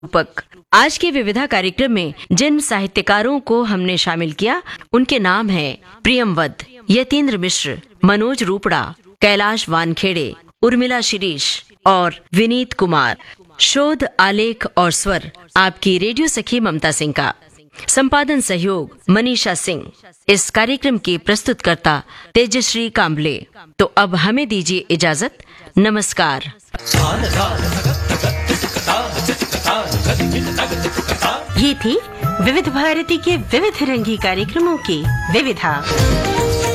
रूपक। आज के विविधा कार्यक्रम में जिन साहित्यकारों को हमने शामिल किया उनके नाम हैं प्रियमवद, यतीन्द्र मिश्र, मनोज रूपड़ा, कैलाश वानखेड़े, उर्मिला शिरीष और विनीत कुमार। शोध, आलेख और स्वर आपकी रेडियो सखी ममता सिंह का। संपादन सहयोग मनीषा सिंह। इस कार्यक्रम की प्रस्तुतकर्ता तेजश्री काम्बले। तो अब हमें दीजिए इजाजत। नमस्कार। ये थी विविध भारती के विविध रंगी कार्यक्रमों की विविधा।